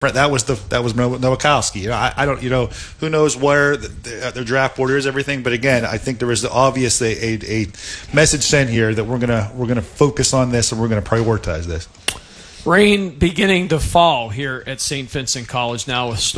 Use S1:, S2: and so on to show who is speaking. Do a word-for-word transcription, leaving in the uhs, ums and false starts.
S1: That was the that was Nowakowski. You know, I, I don't. You know, who knows where the, the, their draft board is, everything. But again, I think there is the obvious a, a, a message sent here that we're gonna we're gonna focus on this and we're gonna prioritize this.
S2: Rain beginning to fall here at Saint Vincent College now with